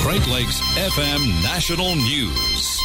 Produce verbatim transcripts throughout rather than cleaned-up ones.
Great Lakes F M National News.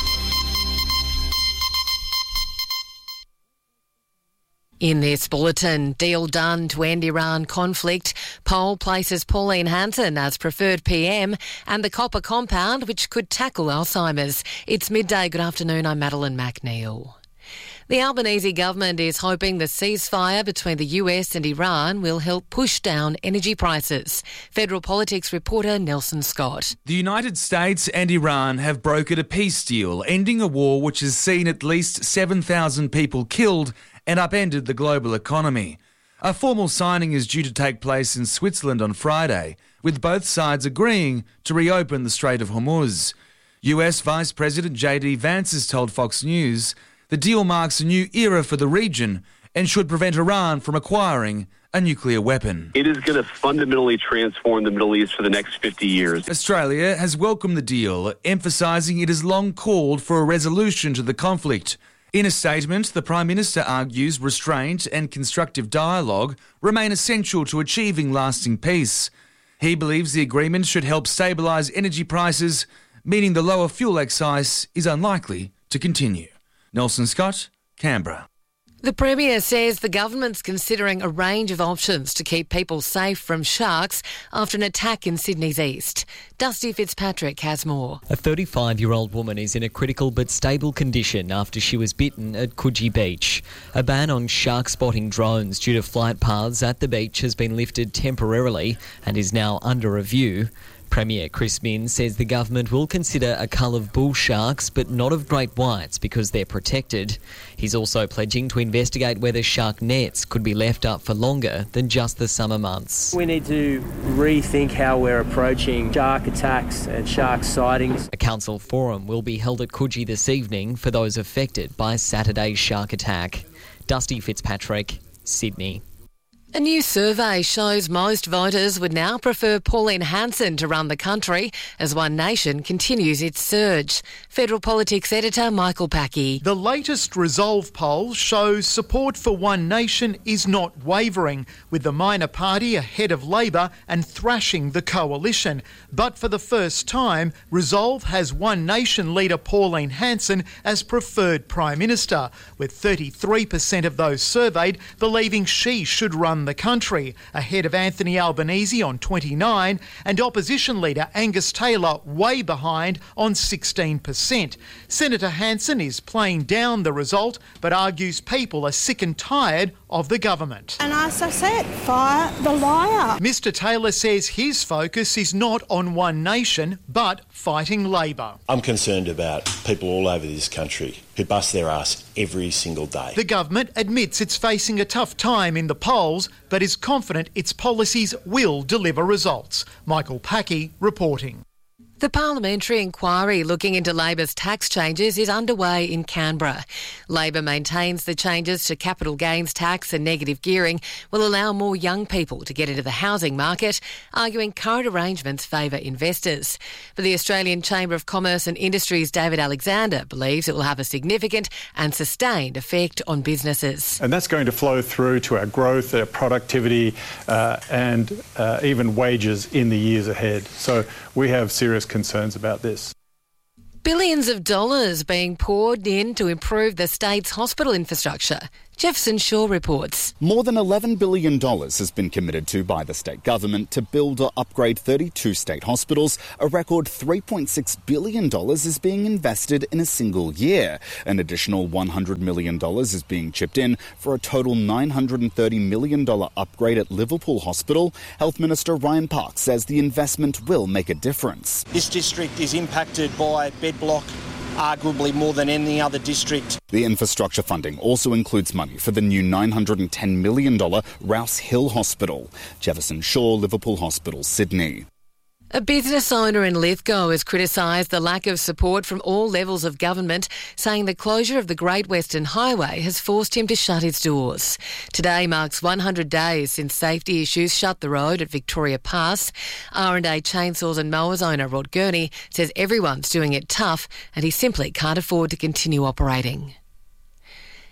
In this bulletin, deal done to end Iran conflict. Poll places Pauline Hanson as preferred P M, and the copper compound, which could tackle Alzheimer's. It's midday. Good afternoon. I'm Madeline McNeil. The Albanese government is hoping the ceasefire between the U S and Iran will help push down energy prices. Federal Politics reporter Nelson Scott. The United States and Iran have brokered a peace deal, ending a war which has seen at least seven thousand people killed and upended the global economy. A formal signing is due to take place in Switzerland on Friday, with both sides agreeing to reopen the Strait of Hormuz. U S Vice President J D Vance has told Fox News the deal marks a new era for the region and should prevent Iran from acquiring a nuclear weapon. It is going to fundamentally transform the Middle East for the next fifty years. Australia has welcomed the deal, emphasising it has long called for a resolution to the conflict. In a statement, the Prime Minister argues restraint and constructive dialogue remain essential to achieving lasting peace. He believes the agreement should help stabilise energy prices, meaning the lower fuel excise is unlikely to continue. Nelson Scott, Canberra. The Premier says the government's considering a range of options to keep people safe from sharks after an attack in Sydney's east. Dusty Fitzpatrick has more. A thirty-five-year-old woman is in a critical but stable condition after she was bitten at Coogee Beach. A ban on shark spotting drones due to flight paths at the beach has been lifted temporarily and is now under review. Premier Chris Minns says the government will consider a cull of bull sharks but not of great whites because they're protected. He's also pledging to investigate whether shark nets could be left up for longer than just the summer months. We need to rethink how we're approaching shark attacks and shark sightings. A council forum will be held at Coogee this evening for those affected by Saturday's shark attack. Dusty Fitzpatrick, Sydney. A new survey shows most voters would now prefer Pauline Hanson to run the country as One Nation continues its surge. Federal Politics editor Michael Packey. The latest Resolve poll shows support for One Nation is not wavering, with the minor party ahead of Labor and thrashing the coalition. But for the first time, Resolve has One Nation leader Pauline Hanson as preferred Prime Minister, with thirty-three percent of those surveyed believing she should run the country, ahead of Anthony Albanese on twenty-nine and opposition leader Angus Taylor way behind on sixteen percent. Senator Hanson is playing down the result but argues people are sick and tired of the government. And as I said, fire the liar. Mister Taylor says his focus is not on One Nation but fighting Labor. I'm concerned about people all over this country who bust their ass every single day. The government admits it's facing a tough time in the polls, but is confident its policies will deliver results. Michael Packey reporting. The parliamentary inquiry looking into Labor's tax changes is underway in Canberra. Labor maintains the changes to capital gains tax and negative gearing will allow more young people to get into the housing market, arguing current arrangements favour investors. But the Australian Chamber of Commerce and Industry's David Alexander believes it will have a significant and sustained effect on businesses. And that's going to flow through to our growth, our productivity uh, and uh, even wages in the years ahead. So we have serious concerns about this. Billions of dollars being poured in to improve the state's hospital infrastructure. Jefferson Shaw reports. More than eleven billion dollars has been committed to by the state government to build or upgrade thirty-two state hospitals. A record three point six billion dollars is being invested in a single year. An additional one hundred million dollars is being chipped in for a total nine hundred thirty million dollars upgrade at Liverpool Hospital. Health Minister Ryan Parks says the investment will make a difference. This district is impacted by bed block arguably more than any other district. The infrastructure funding also includes money for the new nine hundred ten million dollars Rouse Hill Hospital. Jefferson Shaw, Liverpool Hospital, Sydney. A business owner in Lithgow has criticised the lack of support from all levels of government, saying the closure of the Great Western Highway has forced him to shut its doors. Today marks one hundred days since safety issues shut the road at Victoria Pass. R and A Chainsaws and Mowers owner Rod Gurney says everyone's doing it tough and he simply can't afford to continue operating.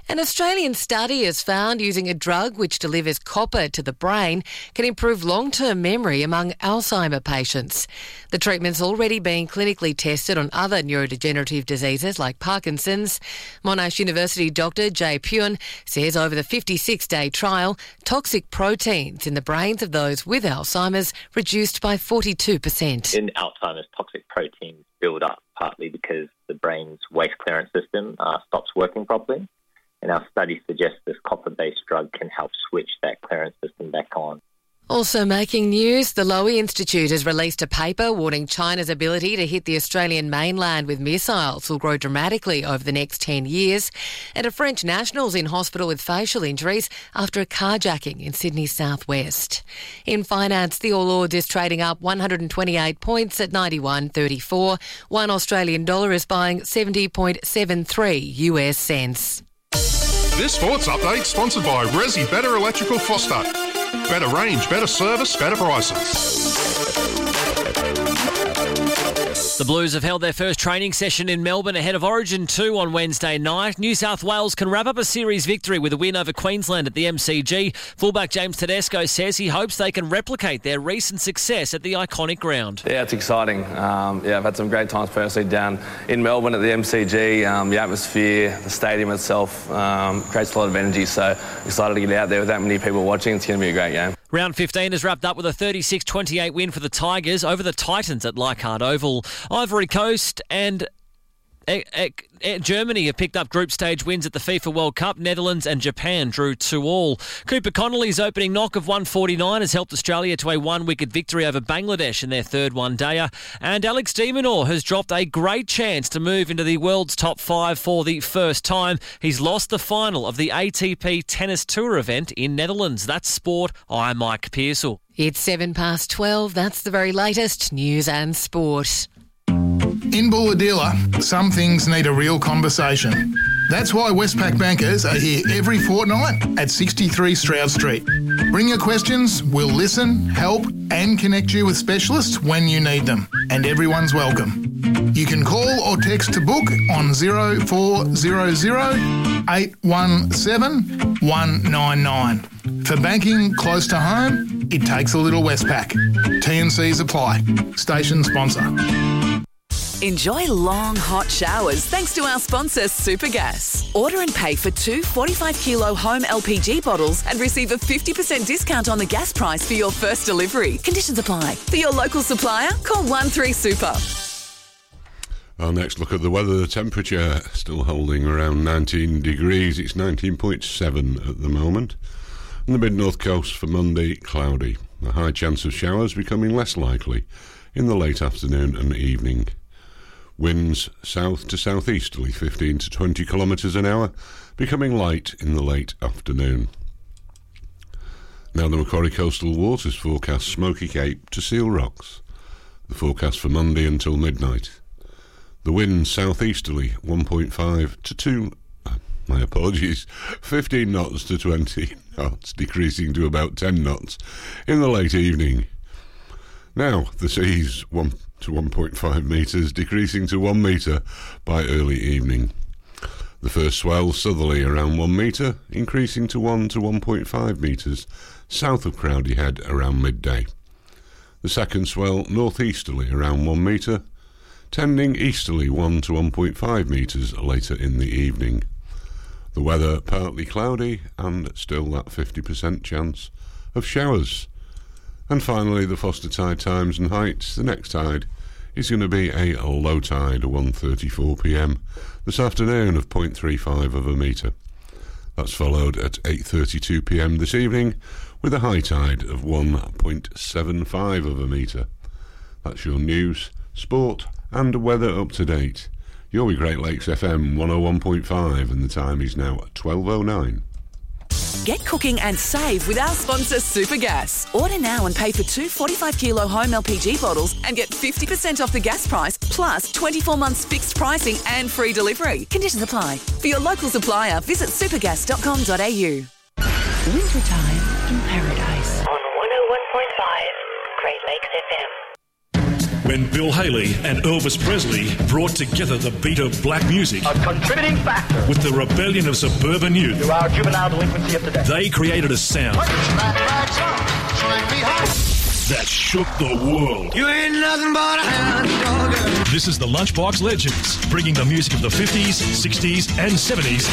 An Australian study has found using a drug which delivers copper to the brain can improve long-term memory among Alzheimer patients. The treatment's already been clinically tested on other neurodegenerative diseases like Parkinson's. Monash University Doctor Jay Pune says over the fifty-six day trial, toxic proteins in the brains of those with Alzheimer's reduced by forty-two percent. In Alzheimer's, toxic proteins build up partly because the brain's waste clearance system uh, stops working properly. And our study suggests this copper-based drug can help switch that clearance system back on. Also making news, the Lowy Institute has released a paper warning China's ability to hit the Australian mainland with missiles will grow dramatically over the next ten years. And a French national's in hospital with facial injuries after a carjacking in Sydney's southwest. In finance, the All Ords is trading up one hundred twenty-eight points at ninety-one thirty-four. One Australian dollar is buying seventy point seven three U S cents. This sports update sponsored by Resi Better Electrical Foster. Better range, better service, better prices. The Blues have held their first training session in Melbourne ahead of Origin two on Wednesday night. New South Wales can wrap up a series victory with a win over Queensland at the M C G. Fullback James Tedesco says he hopes they can replicate their recent success at the iconic ground. Yeah, it's exciting. Um, yeah, I've had some great times personally down in Melbourne at the M C G. Um, the atmosphere, the stadium itself um, creates a lot of energy, so excited to get out there with that many people watching. It's going to be a great game. Round fifteen has wrapped up with a thirty-six twenty-eight win for the Tigers over the Titans at Leichhardt Oval. Ivory Coast and e- e- Germany have picked up group stage wins at the FIFA World Cup. Netherlands and Japan drew two all. Cooper Connolly's opening knock of one forty-nine has helped Australia to a one-wicket victory over Bangladesh in their third one-dayer. And Alex de Minaur has dropped a great chance to move into the world's top five for the first time. He's lost the final of the A T P Tennis Tour event in Netherlands. That's sport. I'm Mike Pearsall. It's seven past twelve. That's the very latest news and sport. In Bulahdelah, some things need a real conversation. That's why Westpac bankers are here every fortnight at sixty-three Stroud Street. Bring your questions, we'll listen, help and connect you with specialists when you need them. And everyone's welcome. You can call or text to book on zero four zero zero eight one seven one nine nine. For banking close to home, it takes a little Westpac. T and Cs apply. Station sponsor. Enjoy long, hot showers thanks to our sponsor, Supergas. Order and pay for two forty-five kilo home L P G bottles and receive a fifty percent discount on the gas price for your first delivery. Conditions apply. For your local supplier, call one three super. Our next look at the weather. The temperature still holding around nineteen degrees. It's nineteen point seven at the moment. On the mid-north coast for Monday, cloudy. A high chance of showers becoming less likely in the late afternoon and evening. Winds south to southeasterly fifteen to twenty kilometres an hour, becoming light in the late afternoon. Now the Macquarie Coastal Waters forecast Smoky Cape to Seal Rocks. The forecast for Monday until midnight. The wind southeasterly one point five to two, uh, my apologies, fifteen knots to twenty knots, decreasing to about ten knots in the late evening. Now the seas one to one point five metres, decreasing to one metre by early evening. The first swell southerly around one metre, increasing to one to one point five metres south of Crowdy Head around midday. The second swell northeasterly around one metre, tending easterly one to one point five metres later in the evening. The weather partly cloudy and still that fifty percent chance of showers. And finally, the Foster tide times and heights. The next tide is going to be a low tide at one thirty-four p m this afternoon of zero point three five of a metre. That's followed at eight thirty-two p m this evening with a high tide of one point seven five of a metre. That's your news, sport and weather up to date. You're with Great Lakes F M one oh one point five and the time is now twelve oh nine. Get cooking and save with our sponsor, Supergas. Order now and pay for two forty-five kilo home L P G bottles and get fifty percent off the gas price, plus twenty-four months fixed pricing and free delivery. Conditions apply. For your local supplier, visit supergas dot com dot a u. Wintertime in Paradise. On one oh one point five, Great Lakes F M. when Bill Haley and Elvis Presley brought together the beat of black music, a contributing factor, with the rebellion of suburban youth to our juvenile delinquency of today. They created a sound that shook the world. You ain't nothing but a hound dog. This is the Lunchbox Legends, bringing the music of the fifties, sixties, and seventies